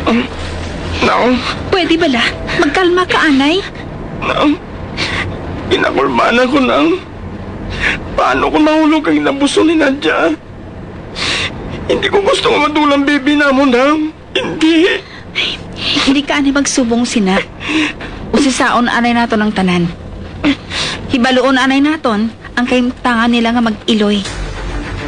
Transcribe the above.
Naong, Pwede bala? Magkalma ka, anay. naong, inakulmanan ko naong. Paano ko mahulog ang inabuso ni Nadia? Hindi ko gusto matulang baby na mo, naong. Hindi. Hindi ka anay magsubong sina. Usisaon anay naton ang tanan. Hibaluon anay naton ang kayong tanga nila nga mag-iloy.